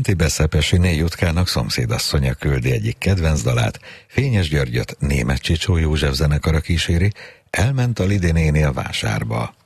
Beszepesiné Jutkának szomszédasszonya küldi egyik kedvenc dalát, Fényes Györgyöt Németh Csicsó József zenekara kíséri, Elment a Lidi néni a vásárba.